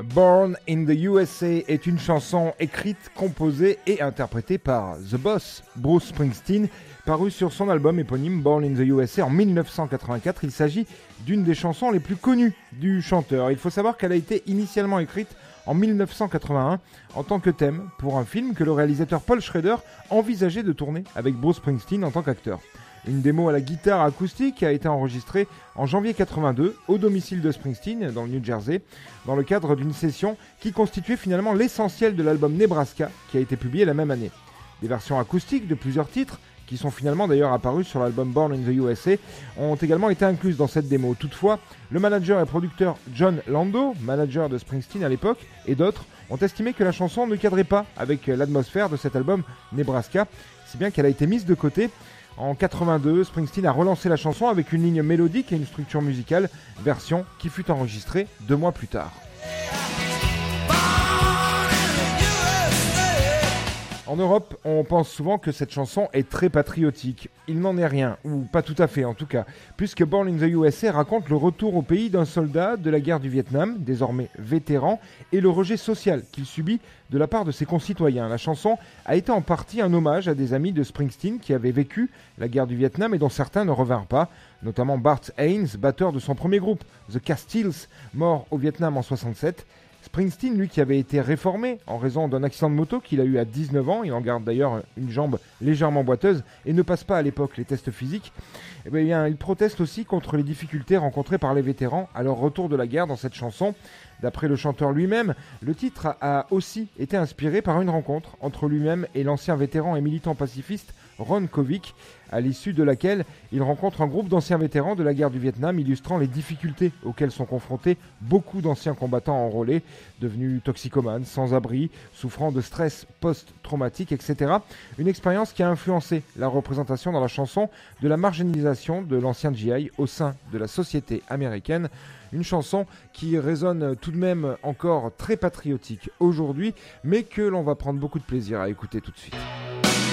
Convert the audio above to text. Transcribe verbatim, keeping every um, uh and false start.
Born in the U S A est une chanson écrite, composée et interprétée par The Boss, Bruce Springsteen, parue sur son album éponyme Born in the U S A en dix-neuf cent quatre-vingt-quatre. Il s'agit d'une des chansons les plus connues du chanteur. Il faut savoir qu'elle a été initialement écrite en dix-neuf cent quatre-vingt-un en tant que thème pour un film que le réalisateur Paul Schrader envisageait de tourner avec Bruce Springsteen en tant qu'acteur. Une démo à la guitare acoustique a été enregistrée en janvier quatre-vingt-deux au domicile de Springsteen dans le New Jersey dans le cadre d'une session qui constituait finalement l'essentiel de l'album Nebraska qui a été publié la même année. Des versions acoustiques de plusieurs titres, qui sont finalement d'ailleurs apparus sur l'album Born in the U S A, ont également été incluses dans cette démo. Toutefois, le manager et producteur John Lando, manager de Springsteen à l'époque, et d'autres ont estimé que la chanson ne cadrait pas avec l'atmosphère de cet album Nebraska, si bien qu'elle a été mise de côté. En quatre-vingt-deux, Springsteen a relancé la chanson avec une ligne mélodique et une structure musicale, version qui fut enregistrée deux mois plus tard. En Europe, on pense souvent que cette chanson est très patriotique. Il n'en est rien, ou pas tout à fait en tout cas, puisque Born in the U S A raconte le retour au pays d'un soldat de la guerre du Vietnam, désormais vétéran, et le rejet social qu'il subit de la part de ses concitoyens. La chanson a été en partie un hommage à des amis de Springsteen qui avaient vécu la guerre du Vietnam et dont certains ne revinrent pas, notamment Bart Haynes, batteur de son premier groupe, The Castiles, mort au Vietnam en soixante-sept. Springsteen, lui qui avait été réformé en raison d'un accident de moto qu'il a eu à dix-neuf ans, il en garde d'ailleurs une jambe légèrement boiteuse et ne passe pas à l'époque les tests physiques, eh bien, il proteste aussi contre les difficultés rencontrées par les vétérans à leur retour de la guerre dans cette chanson. D'après le chanteur lui-même, le titre a aussi été inspiré par une rencontre entre lui-même et l'ancien vétéran et militant pacifiste Ron Kovic, à l'issue de laquelle il rencontre un groupe d'anciens vétérans de la guerre du Vietnam, illustrant les difficultés auxquelles sont confrontés beaucoup d'anciens combattants enrôlés, devenus toxicomanes, sans-abri, souffrant de stress post-traumatique, et cetera. Une expérience qui a influencé la représentation dans la chanson de la marginalisation de l'ancien G I au sein de la société américaine. Une chanson qui résonne tout de même encore très patriotique aujourd'hui, mais que l'on va prendre beaucoup de plaisir à écouter tout de suite.